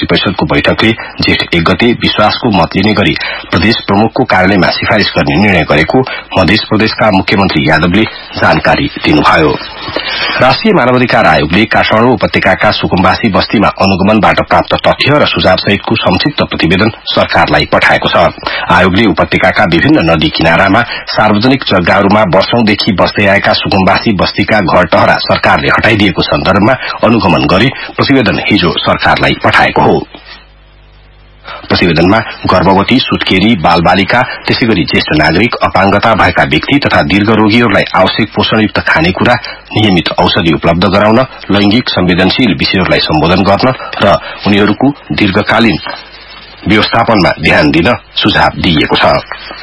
मन्त्री परिषदको बैठकले जेठ 1 गते विश्वासको मत लिने गरी प्रदेश प्रमुखको कार्यालयमा सिफारिश गर्ने निर्णय गरेको मध्य प्रदेशका मुख्यमन्त्री यादवले जानकारी दिनुभयो। राष्ट्रिय मानवाधिकार आयोगले काठमाडौँ उपत्यकाका सुकुम्बासी बस्तीमा अनुगमनबाट प्राप्त तथ्य र सुझाव सहितको संक्षिप्त प्रतिवेदन सरकारलाई पठाएको छ। आयोगले उपत्यकाका विभिन्न नदी किनारामा सार्वजनिक जग्गाहरूमा वर्षौंदेखि बस्दै आएका सुकुम्बासी बस्तीका घर टहरा सरकारले हटाइदिएको सन्दर्भमा अनुगमन गरी प्रतिवेदन हिजो सरकारलाई पठाएको हो। प्रतिवेदनमा गर्भवती, सुत्केरी, बालबालिका, त्यसैगरी ज्येष्ठ नागरिक, अपाङ्गता भएका व्यक्ति तथा दीर्घ रोगीहरूलाई आवश्यक पोषणयुक्त खानेकुरा, नियमित औषधि उपलब्ध गराउन, लैंगिक संवेदनशील विषयहरूलाई सम्बोधन गर्न र उनीहरूको दीर्घकालीन व्यवस्थापनमा ध्यान दिन सुझाव दिइएको छ।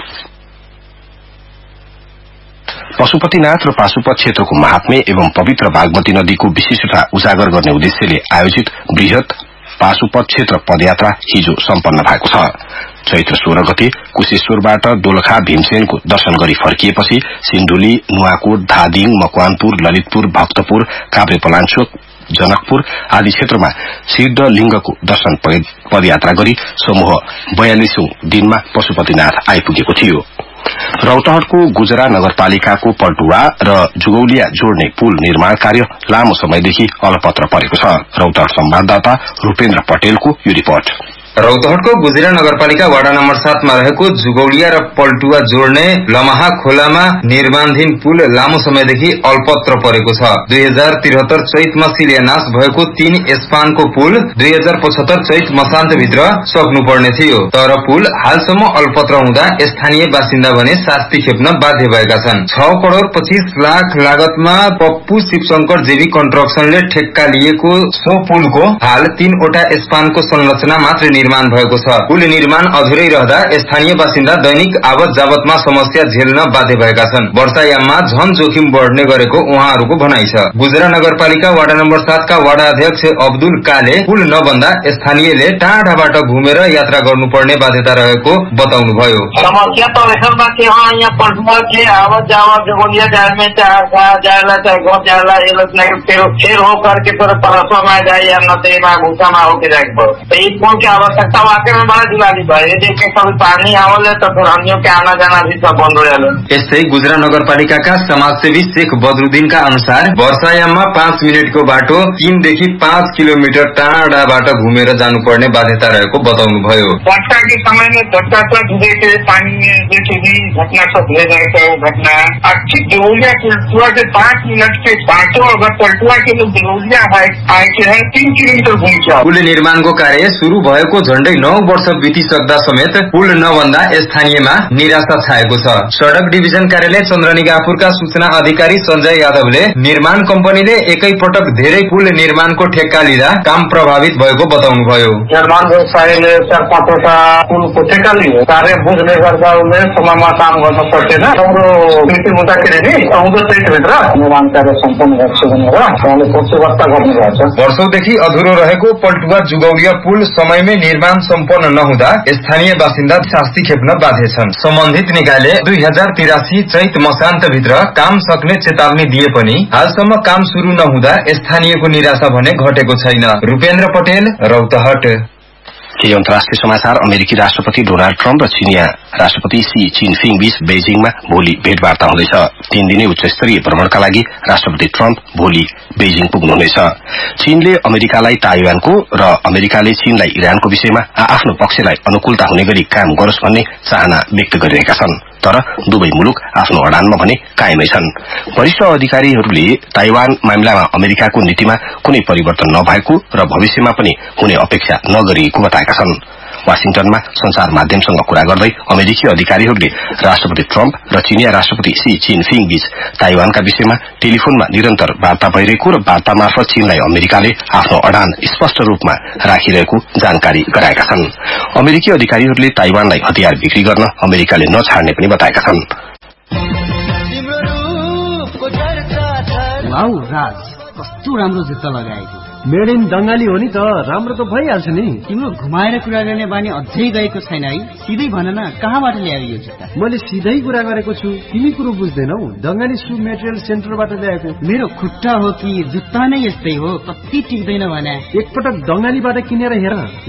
पशुपतिनाथ र पाशुपत क्षेत्रको महात्म्य एवं पवित्र बागमती नदीको विशिष्टता उजागर गर्ने उद्देश्यले आयोजित वृहत पाशुपत क्षेत्र पदयात्रा हिजो सम्पन्न भएको छ। चैत्र 16 गते कुशेश्वरबाट दोलखा भीमसेनको दर्शन गरी फर्किएपछि सिन्धुली, नुवाकोट, धादिङ, मकवानपुर, ललितपुर, भक्तपुर, काभ्रेपलाञ्चोक, जनकपुर आदि क्षेत्रमा सिद्धलिंगको दर्शन पदयात्रा गरी समूह 42औं दिनमा पशुपतिनाथ आइपुगेको थियो। रौतहटको गुजरा नगरपालिकाको पलटुवा र जुगौलिया जोड्ने पुल निर्माण कार्य लामो समयदेखि अलपत्र परेको छ। रौतहट संवाददाता रूपेन्द्र पटेलको यो रिपोर्ट। रौतहटको गुजरा नगरपालिका वाडा नम्बर 7 मा रहेको जुगौलिया र पलटुवा जोड्ने लमहा खोलामा निर्माणधीन पुल लामो समयदेखि अल्पत्र परेको छ। 2073 चैतमा शिलान्यास भएको 3 स्पानको पुल 2075 चैत मसान्तभित्र सक्नुपर्ने थियो, तर पुल हालसम्म अल्पत्र हुँदा स्थानीय बासिन्दा भने शास्ति खेप्न बाध्य भएका छन्। 6 करोड़ 25 लाख लागतमा पप्पू शिवशंकर जेबी कन्स्ट्रक्सनले ठेक्का लिएको सो पुलको हाल 3 वटा स्पानको संरचना मात्र निर्माण भएको छ। पुल निर्माण अधुरै रहँदा स्थानीय बासिन्दा दैनिक आवत जावतमा समस्या झेल्न बाध्य भएका छन्। वर्षायाममा झन जोखिम बढ्ने गरेको उहाँहरूको भनाइ छ। गुजरा नगरपालिका वाडा नम्बर 7 का वाडा अध्यक्ष अब्दुल काले पुल नबन्दा स्थानीयले टाढाबाट घुमेर यात्रा गर्नुपर्ने बाध्यता रहेको बताउनुभयो। समस्या तो ऐसा बा कि यहाँ पटुआ के आवत जावत जोगलिया जाए में जाएला चाहे गाँव जाएला ये लोग नहीं फिर हो करके फिर परसों में जाए या नदी में भूसा में होके जाए। तो इस पुल की आवश्यकता वाकई में बड़ा दिवाली भाई देखे कभी पानी आवले तो फिर हम के आना जाना भी सब बंद हो जाए। यस्तै गुजरा नगरपालिकाका समाजसेवी शेख बदरुद्दीनका अनुसार वर्षायाममा 5 मिनटको बाटो 3 देखि 5 किलोमिटर टाढाबाट घुमेर जानुपर्ने बाध्यता रहेको बताउनुभयो। वर्षा के समय में धक्का से पानी में जैसे भी घटना सब ले जाएगा वो घटना अच्छी देवलिया पलटुआ के 5 मिनट के बाटो अगर पलटुआ के लोग देवलिया आए के है 3 किलोमीटर घुम्छ। पुल निर्माणको कार्य शुरू भएको झण्डै 9 वर्ष बितिसक्दा समेत पुल नबन्दा स्थानीयमा निराशा छाएको छ। सड़क डिभिजन कार्यालय चन्द्रनिगापुरका सूचना अधिकारी संजय यादवले निर्माण कम्पनीले एकै पटक धेरै पुल निर्माणको ठेक्का लिँदा काम प्रभावित भएको बताउनुभयो। निर्माण व्यवसायले 4-5 पुलको ठेक्का लियो कार्य बुझ्ने गर्दा उनले समयमा काम गर्न सक्दैन। हाम्रो नीति हुँदाखेरि नि आउँदो चैतभित्र निर्माण कार्य सम्पन्न गर्छु भनेर उहाँले व्यवस्था गर्नुभएको छ। वर्षौंदेखि अधुरो रहेको पलटुवा जुगौलिया पुल समयमै निर्माण सम्पन्न नहुँदा स्थानीय बासिन्दा शास्ति खेप्न बाध्य छन्। सम्बन्धित निकायले 2083 चैत मसान्तभित्र काम सक्ने चेतावनी दिए पनि हालसम्म काम शुरू नहुँदा स्थानीयको निराशा भने घटेको छैन। रूपेन्द्र पटेल, रौतहट। केही अन्तर्राष्ट्रिय समाचार। अमेरिकी राष्ट्रपति डोनाल्ड ट्रम्प र चिनिया राष्ट्रपति सी जिनपिङ बीच बेजिङमा भोलि भेटवार्ता हुँदैछ। 3 दिने उच्च स्तरीय भ्रमणका लागि राष्ट्रपति ट्रम्प भोलि बेजिङ पुग्नुहुनेछ। चीनले अमेरिकालाई ताइवानको र अमेरिकाले चीनलाई इरानको विषयमा आफ्नो पक्षलाई अनुकूलता हुने गरी काम गरोस् भन्ने चाहना व्यक्त गरिरहेका छन्, तर दुवै मुलुक आफ्नो अडानमा भने कायमै छन्। वरिष्ठ अधिकारीहरूले ताइवान मामिलामा अमेरिकाको नीतिमा कुनै परिवर्तन नभएको र भविष्यमा पनि हुने अपेक्षा नगरिएको बताएका छन्। वाशिंटनमा संचार माध्यमसँग कुरा गर्दै अमेरिकी अधिकारीहरूले राष्ट्रपति ट्रम्प र चिनिया राष्ट्रपति सी जिनपिङ बीच ताइवानका विषयमा टेलिफोनमा निरन्तर वार्ता भइरहेको र वार्ता मार्फत चीनलाई अमेरिकाले आफ्नो अडान स्पष्ट रूपमा राखिरहेको जानकारी गराएका छन्। अमेरिकी अधिकारीहरूले ताइवानलाई हतियार बिक्री गर्न अमेरिकाले नछाड्ने पनि बताएका छन्। वाउ राज, कस्तो राम्रो जुत्ता लगाएको। मेड इन बंगाली हो नि त, राम्रो त भइहाल्छ नि। तिम्रो घुमाएर कुरा गर्ने बानी अझै गएको छैन है। सिधै भन न, कहाँबाट ल्यायो यो जुत्ता? मैले सिधै कुरा गरेको छु, तिमी कुरो बुझ्दैनौ। बंगाली सु मेटेरियल सेन्टरबाट ल्याएको। मेरो खुट्टा हो कि जुत्ता नै यस्तै हो, कति टिक्दैन भने। एकपटक बंगालीबाट किनेर हेर।